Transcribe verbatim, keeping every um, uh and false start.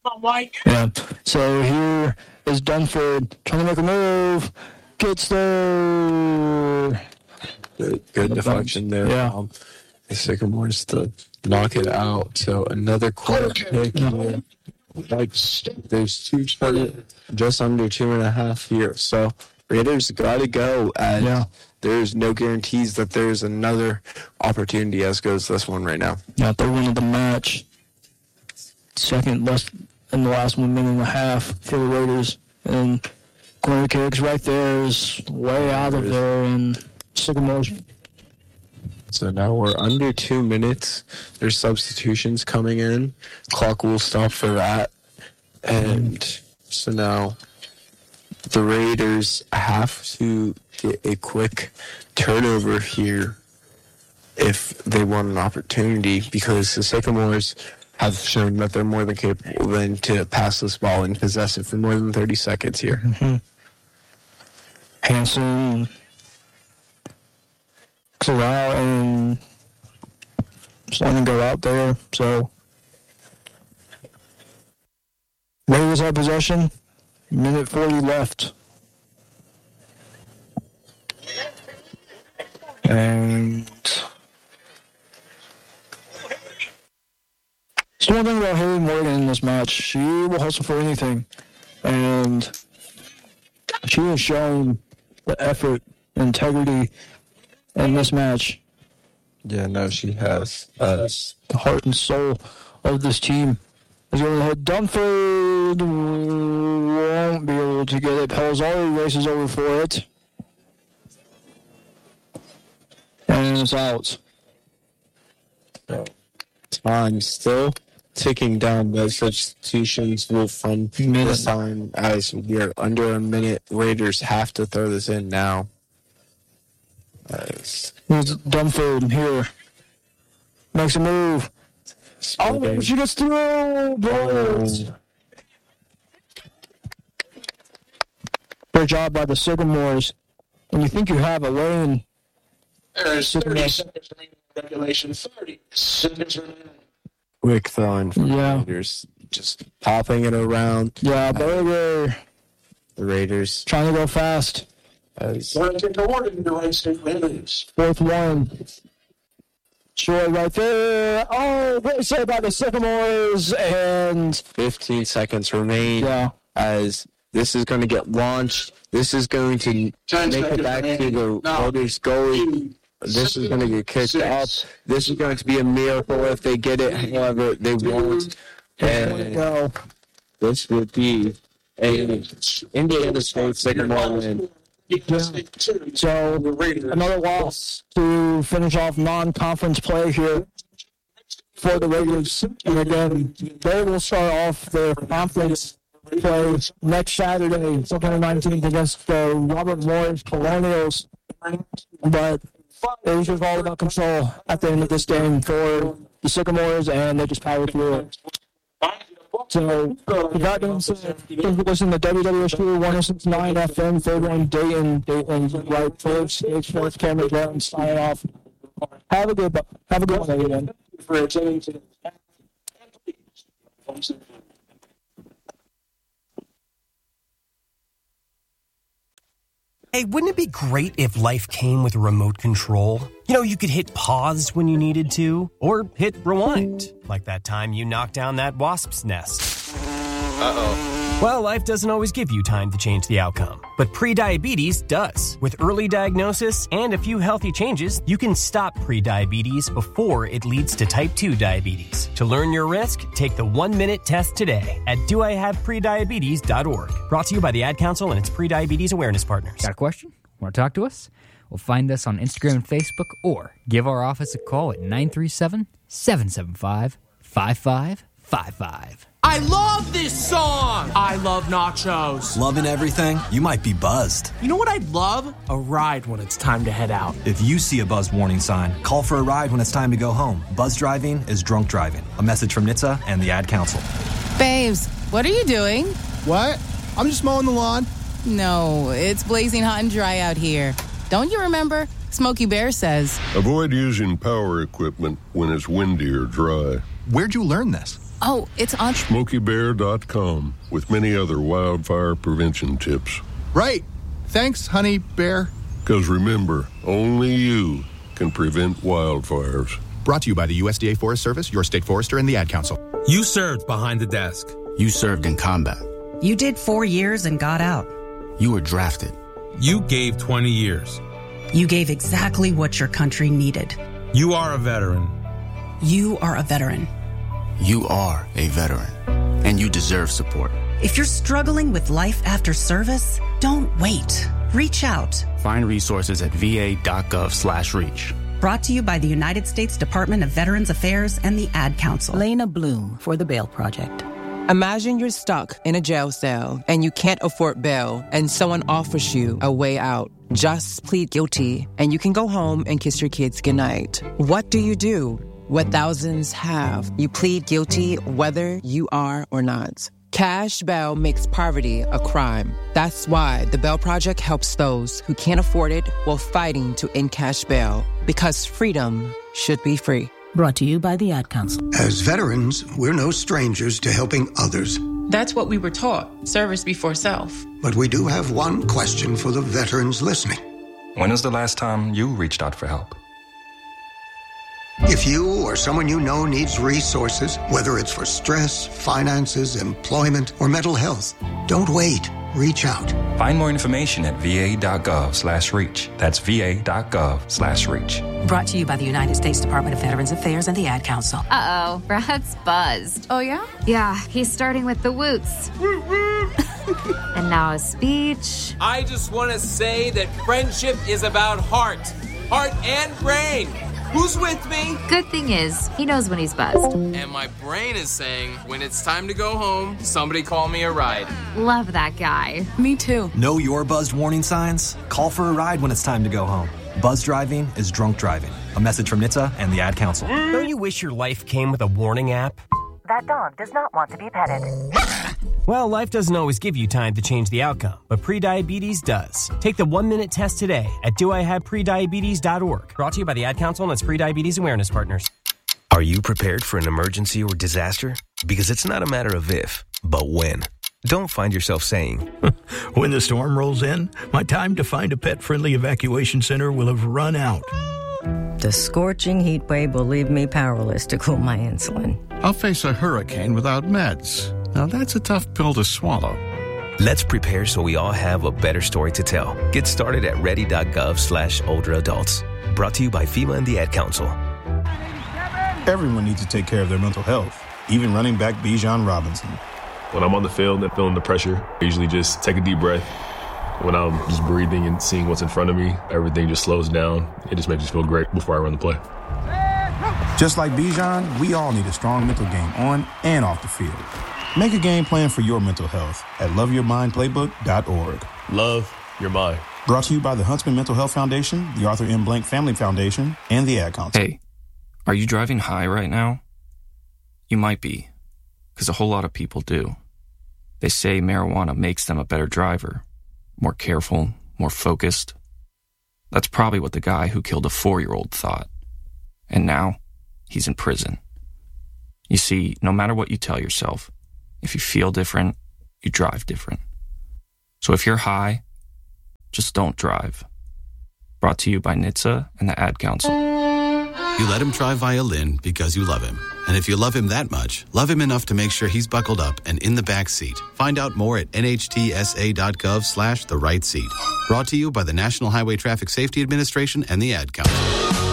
Yeah. So here is Dunford trying to make a move. Gets there. Good, good deflection there. Yeah. Um, the Sycamores to knock it out. So another quarter pick here. Like, there's two, just under two and a half here. So Raiders got to go. And yeah. There's no guarantees that there's another opportunity as good as this one right now. Yeah, third one of the match. Second less in the last one minute and a half for the Raiders. And corner kicks right there is way out of there. And Sycamores. So now we're under two minutes. There's substitutions coming in. Clock will stop for that. And so now the Raiders have to get a quick turnover here if they want an opportunity, because the Sycamores have shown that they're more than capable than to pass this ball and possess it for more than thirty seconds here. Mm-hmm. Hanson, Corral, and Simon go out there. So Raiders have possession. Minute forty left. And so one thing about Haley Morgan in this match, she will hustle for anything. And she has shown the effort, integrity in this match. Yeah, no, she has. Uh, the heart and soul of this team is going to hit. Dunford won't be able to get it. Pelzari races over for it. And it's out. So, time still ticking down, but substitutions will from this time as we are under a minute. Raiders have to throw this in now. As Here's Dunford here. Makes a move. Oh, she gets through. Balls. Great job by the Sycamores. When you think you have a lane, there's thirty seconds remaining in regulation. thirty seconds remaining. Quick throwing from yeah. the Raiders. Just popping it around. Yeah, Burger. The Raiders trying to go fast. As Fourth one. Troy right there. Oh, great save by the Sycamores. And fifteen seconds remain. Yeah. As this is going to get launched. This is going to make it back to the Raiders goalie. This is going to get kicked up. This is going to be a miracle if they get it. However, they won't. And this would be a Indiana State Sycamore win. Yeah. So another loss to finish off non-conference play here for the Raiders. And again, they will start off their conference play next Saturday, September nineteenth, against the Robert Morris Colonials. But it was just all about control at the end of this game for the Sycamores, and they just powered through it. So, with that being said, thank you for listening to W W S two one oh six point nine F M, third one, Dayton, Dayton's right first, stage fourth, Cameron Brown, signing off. Have a good, have a good one, everyone. For attending to Hey, wouldn't it be great if life came with a remote control? You know, you could hit pause when you needed to, or hit rewind, like that time you knocked down that wasp's nest. Uh-oh. Well, life doesn't always give you time to change the outcome, but prediabetes does. With early diagnosis and a few healthy changes, you can stop prediabetes before it leads to type two diabetes. To learn your risk, take the one-minute test today at do I have prediabetes dot org. Brought to you by the Ad Council and its prediabetes awareness partners. Got a question? Want to talk to us? Well, find us on Instagram and Facebook, or give our office a call at nine three seven, seven seven five, five five five five. I love this song! I love nachos. Loving everything? You might be buzzed. You know what I'd love? A ride when it's time to head out. If you see a buzz warning sign, call for a ride when it's time to go home. Buzz driving is drunk driving. A message from N H T S A and the Ad Council. Babes, what are you doing? What? I'm just mowing the lawn. No, it's blazing hot and dry out here. Don't you remember? Smokey Bear says, avoid using power equipment when it's windy or dry. Where'd you learn this? Oh, it's on Smokey Bear dot com with many other wildfire prevention tips. Right. Thanks, Honey Bear. Because remember, only you can prevent wildfires. Brought to you by the U S D A Forest Service, your state forester, and the Ad Council. You served behind the desk. You served in combat. You did four years and got out. You were drafted. You gave twenty years. You gave exactly what your country needed. You are a veteran. You are a veteran. You are a veteran. And you deserve support. If you're struggling with life after service, don't wait. Reach out. Find resources at va.gov slash reach. Brought to you by the United States Department of Veterans Affairs and the Ad Council. Lena Bloom for the Bail Project. Imagine you're stuck in a jail cell and you can't afford bail and someone offers you a way out. Just plead guilty and you can go home and kiss your kids goodnight. What do you do? What thousands have. You plead guilty whether you are or not. Cash bail makes poverty a crime. That's why the Bail Project helps those who can't afford it while fighting to end cash bail. Because freedom should be free. Brought to you by the Ad Council. As veterans, we're no strangers to helping others. That's what we were taught, service before self. But we do have one question for the veterans listening. When was the last time you reached out for help? If you or someone you know needs resources, whether it's for stress, finances, employment, or mental health, don't wait. Reach out. Find more information at va.gov slash reach. That's va.gov slash reach. Brought to you by the United States Department of Veterans Affairs and the Ad Council. Uh-oh, Brad's buzzed. Oh, yeah? Yeah, he's starting with the woots. And now a speech. I just want to say that friendship is about heart. Heart and brain. Who's with me? Good thing is, he knows when he's buzzed. And my brain is saying, when it's time to go home, somebody call me a ride. Love that guy. Me too. Know your buzzed warning signs? Call for a ride when it's time to go home. Buzz driving is drunk driving. A message from N H T S A and the Ad Council. Don't you wish your life came with a warning app? That dog does not want to be petted. Well, life doesn't always give you time to change the outcome, but prediabetes does. Take the one-minute test today at do I have prediabetes dot org. Brought to you by the Ad Council and its Prediabetes Awareness Partners. Are you prepared for an emergency or disaster? Because it's not a matter of if, but when. Don't find yourself saying, when the storm rolls in, my time to find a pet-friendly evacuation center will have run out. The scorching heat wave will leave me powerless to cool my insulin. I'll face a hurricane without meds. Now that's a tough pill to swallow. Let's prepare so we all have a better story to tell. Get started at ready.gov slash older adults. Brought to you by FEMA and the Ad Council. Everyone needs to take care of their mental health, even running back Bijan Robinson. When I'm on the field and feeling the pressure, I usually just take a deep breath. When I'm just breathing and seeing what's in front of me, everything just slows down. It just makes me feel great before I run the play. Just like Bijan, we all need a strong mental game on and off the field. Make a game plan for your mental health at love your mind playbook dot org. Love your mind. Brought to you by the Huntsman Mental Health Foundation, the Arthur M. Blank Family Foundation, and the Ad Council. Hey, are you driving high right now? You might be, because a whole lot of people do. They say marijuana makes them a better driver, more careful, more focused. That's probably what the guy who killed a four-year-old thought. And now, he's in prison. You see, no matter what you tell yourself, if you feel different, you drive different. So if you're high, just don't drive. Brought to you by N H T S A and the Ad Council. You let him try violin because you love him. And if you love him that much, love him enough to make sure he's buckled up and in the back seat. Find out more at nhtsa.gov slash the right seat. Brought to you by the National Highway Traffic Safety Administration and the Ad Council.